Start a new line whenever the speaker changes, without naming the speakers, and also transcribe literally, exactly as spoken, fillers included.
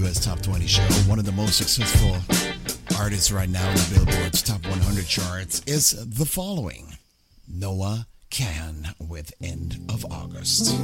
U S Top twenty show. One of the most successful artists right now in the Billboard's Top one hundred charts is the following. Noah Kahan with End of August.